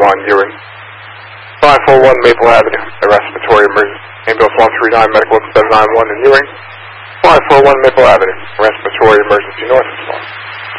on Ewing. 541 Maple Avenue, a respiratory emergency. Ambulance 139, medical 791 in Ewing. 541 Maple Avenue, respiratory emergency north of 1.